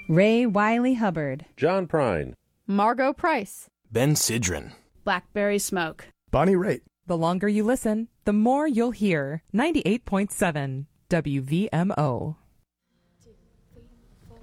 Ray Wiley Hubbard, John Prine, Margot Price, Ben Sidran, Blackberry Smoke, Bonnie Raitt. The longer you listen, the more you'll hear. 98.7 WVMO.